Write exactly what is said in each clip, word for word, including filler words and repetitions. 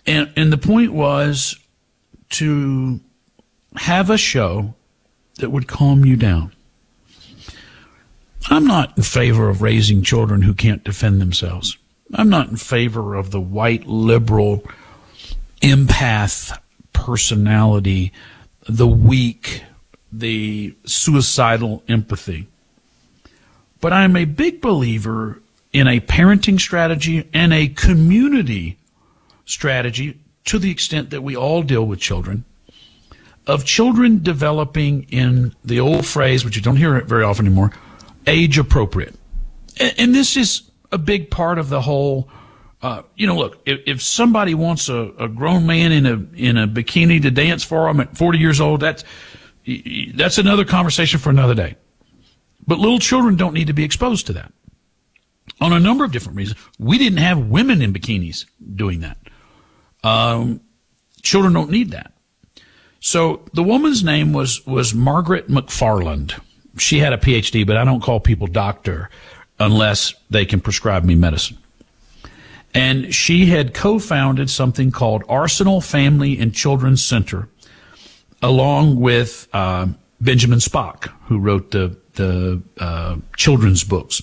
And, and the point was to have a show that would calm you down. I'm not in favor of raising children who can't defend themselves. I'm not in favor of the white liberal empath personality, the weak, the suicidal empathy. But I'm a big believer in a parenting strategy and a community strategy, to the extent that we all deal with children, of children developing in the old phrase, which you don't hear it very often anymore, age appropriate. And, and this is a big part of the whole, uh, you know, look, if, if somebody wants a, a grown man in a in a bikini to dance for them at forty years old, that's, that's another conversation for another day. But little children don't need to be exposed to that on a number of different reasons. We didn't have women in bikinis doing that. Um, children don't need that. So the woman's name was, was Margaret McFarland. She had a P H D, but I don't call people doctor unless they can prescribe me medicine. And she had co-founded something called Arsenal Family and Children's Center, along with uh, Benjamin Spock, who wrote the, the uh, children's books.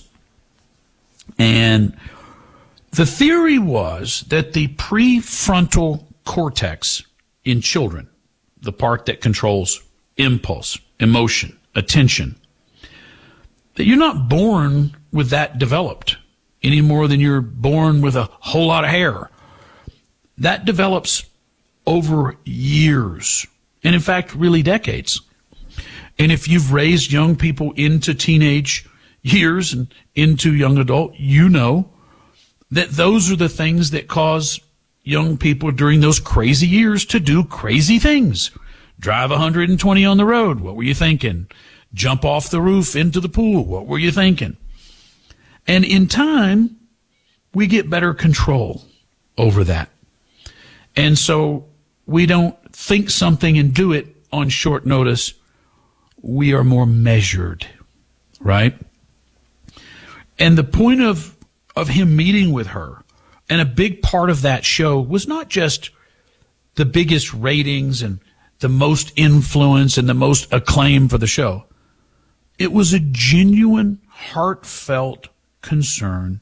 And the theory was that the prefrontal cortex in children, the part that controls impulse, emotion, attention, that you're not born with that developed any more than you're born with a whole lot of hair. That develops over years, and in fact, really decades. And if you've raised young people into teenage years and into young adult, you know that those are the things that cause young people during those crazy years to do crazy things. Drive one hundred twenty on the road. What were you thinking? Jump off the roof into the pool. What were you thinking? And in time, we get better control over that. And so we don't think something and do it on short notice. We are more measured, right? And the point of, of him meeting with her, and a big part of that show was not just the biggest ratings and the most influence and the most acclaim for the show. It was a genuine, heartfelt concern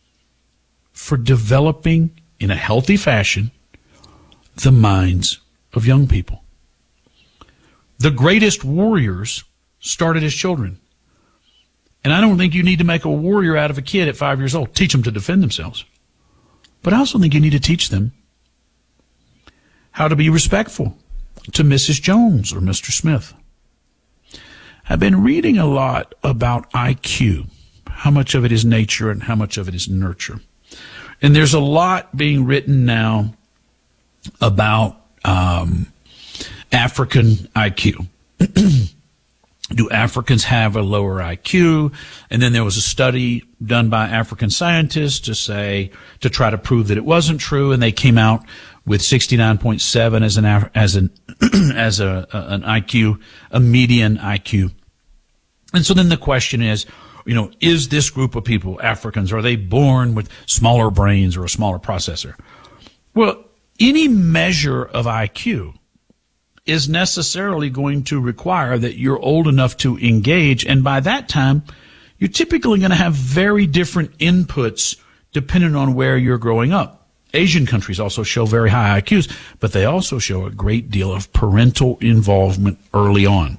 for developing in a healthy fashion the minds of young people. The greatest warriors started as children. And I don't think you need to make a warrior out of a kid at five years old. Teach them to defend themselves. But I also think you need to teach them how to be respectful to Missus Jones or Mister Smith. I've been reading a lot about I Q, how much of it is nature and how much of it is nurture. And there's a lot being written now about um, African I Q. Do Africans have a lower I Q? And then there was a study done by African scientists to say, to try to prove that it wasn't true, and they came out with sixty-nine point seven as an as an as a, an I Q, a median I Q. And so then the question is, you know, is this group of people, Africans, are they born with smaller brains or a smaller processor? Well, any measure of I Q is necessarily going to require that you're old enough to engage, and by that time, you're typically going to have very different inputs depending on where you're growing up. Asian countries also show very high I Qs, but they also show a great deal of parental involvement early on.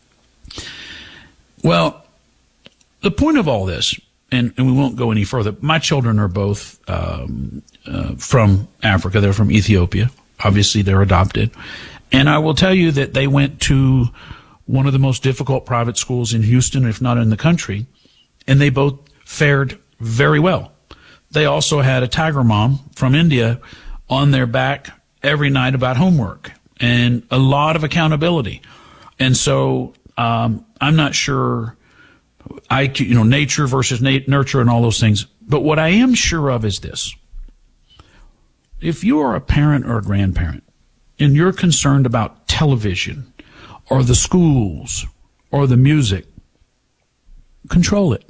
Well, the point of all this, and, and we won't go any further, my children are both um, uh, from Africa. They're from Ethiopia. Obviously, they're adopted. And I will tell you that they went to one of the most difficult private schools in Houston, if not in the country, and they both fared very well. They also had a tiger mom from India on their back every night about homework and a lot of accountability. And so um, I'm not sure, I, you know, nature versus nat- nurture and all those things. But what I am sure of is this. If you are a parent or a grandparent and you're concerned about television or the schools or the music, control it.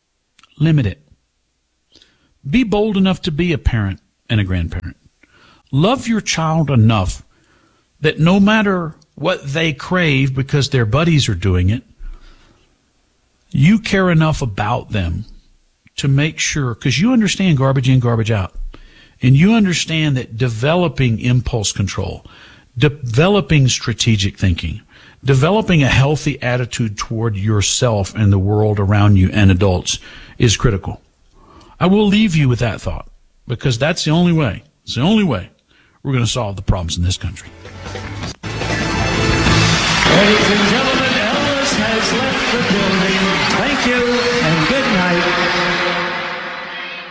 Limit it. Be bold enough to be a parent and a grandparent. Love your child enough that no matter what they crave because their buddies are doing it, you care enough about them to make sure, because you understand garbage in, garbage out. And you understand that developing impulse control, developing strategic thinking, developing a healthy attitude toward yourself and the world around you and adults is critical. I will leave you with that thought, because that's the only way. It's the only way we're going to solve the problems in this country. Ladies and gentlemen, Elvis has left the building. Thank you and good night.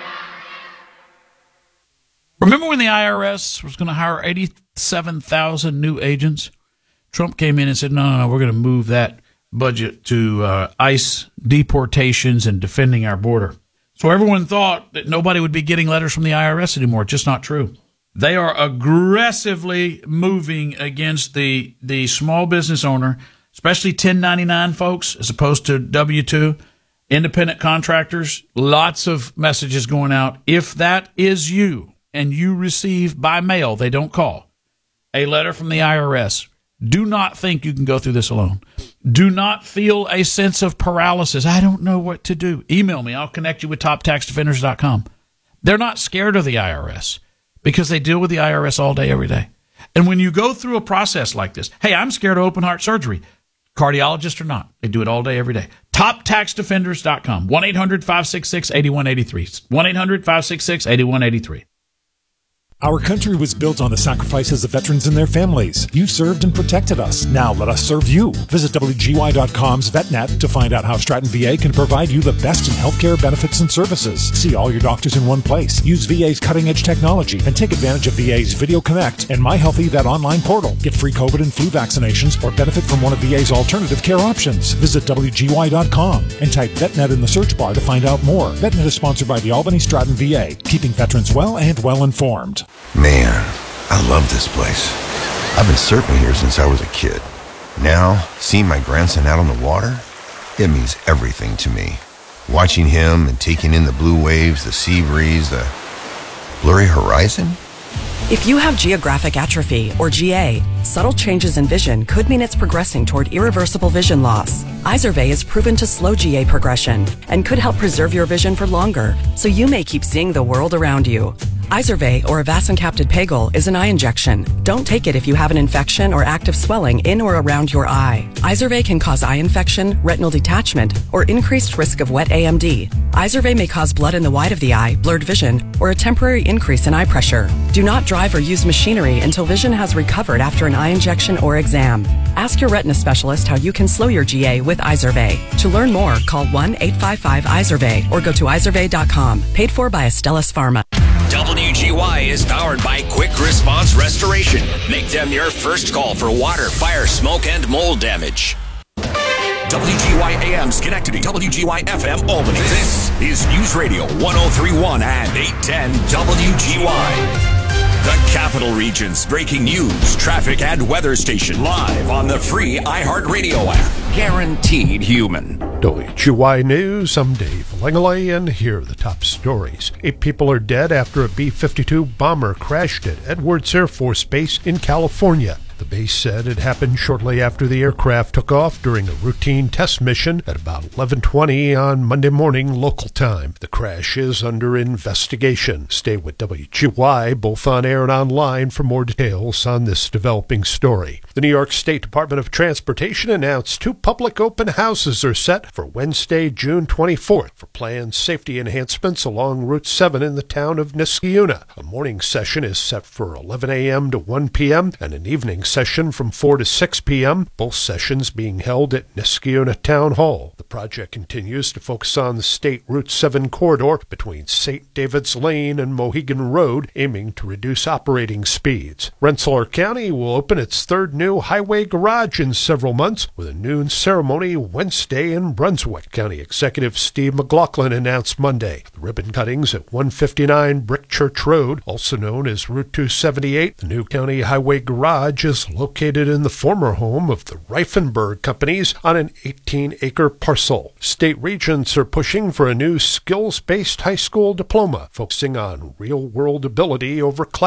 Remember when the I R S was going to hire eighty-seven thousand new agents? Trump came in and said, no, no, no, we're going to move that budget to uh, ICE deportations and defending our border. So everyone thought that nobody would be getting letters from the I R S anymore. Just not true. They are aggressively moving against the the small business owner, especially ten ninety-nine folks, as opposed to W two, independent contractors. Lots of messages going out. If that is you and you receive by mail, they don't call, a letter from the I R S, do not think you can go through this alone. Do not feel a sense of paralysis. I don't know what to do. Email me. I'll connect you with top tax defenders dot com. They're not scared of the I R S because they deal with the I R S all day, every day. And when you go through a process like this, hey, I'm scared of open heart surgery. Cardiologist or not, they do it all day, every day. top tax defenders dot com. one eight hundred five six six eight one eight three. one eight hundred five six six eight one eight three. Our country was built on the sacrifices of veterans and their families. You served and protected us. Now let us serve you. Visit W G Y dot com's VetNet to find out how Stratton V A can provide you the best in healthcare benefits and services. See all your doctors in one place. Use V A's cutting-edge technology and take advantage of V A's Video Connect and MyHealthy Vet online portal. Get free COVID and flu vaccinations or benefit from one of V A's alternative care options. Visit W G Y dot com and type VetNet in the search bar to find out more. VetNet is sponsored by the Albany Stratton V A, keeping veterans well and well-informed. Man, I love this place. I've been surfing here since I was a kid. Now, seeing my grandson out on the water, it means everything to me. Watching him and taking in the blue waves, the sea breeze, the blurry horizon. If you have geographic atrophy, or G A, subtle changes in vision could mean it's progressing toward irreversible vision loss. Izervay is proven to slow G A progression and could help preserve your vision for longer, so you may keep seeing the world around you. Izervay, or avacincaptad pegol, is an eye injection. Don't take it if you have an infection or active swelling in or around your eye. Izervay can cause eye infection, retinal detachment, or increased risk of wet A M D. Izervay may cause blood in the white of the eye, blurred vision, or a temporary increase in eye pressure. Do not drive or use machinery until vision has recovered after an eye injection or exam. Ask your retina specialist how you can slow your G A with Izervay. To learn more, call one eight five five Izervay or go to izervay dot com. Paid for by Astellas Pharma. W G Y is powered by Quick Response Restoration. Make them your first call for water, fire, smoke, and mold damage. W G Y A M Schenectady, W G Y F M Albany. This is News Radio one oh three point one and eight ten W G Y. The Capital Region's breaking news, traffic, and weather station live on the free iHeartRadio app. Guaranteed human. W G Y News, I'm Dave Langley, and here are the top stories. Eight people are dead after a B fifty-two bomber crashed at Edwards Air Force Base in California. The base said it happened shortly after the aircraft took off during a routine test mission at about eleven twenty on Monday morning local time. The crash is under investigation. Stay with W G Y, both on air and online, for more details on this developing story. The New York State Department of Transportation announced two public open houses are set for Wednesday, June twenty-fourth for planned safety enhancements along Route seven in the town of Niskayuna. A morning session is set for eleven a.m. to one p.m. and an evening session from four to six p.m., both sessions being held at Niskayuna Town Hall. The project continues to focus on the State Route seven corridor between Saint David's Lane and Mohegan Road, aiming to reduce operating speeds. Rensselaer County will open its third new highway garage in several months with a noon ceremony Wednesday in Brunswick. County Executive Steve McLaughlin announced Monday. The ribbon cuttings at one fifty-nine Brick Church Road, also known as Route two seventy-eight. The new county highway garage is located in the former home of the Reifenberg Companies on an eighteen-acre parcel. State regents are pushing for a new skills-based high school diploma, focusing on real-world ability over class.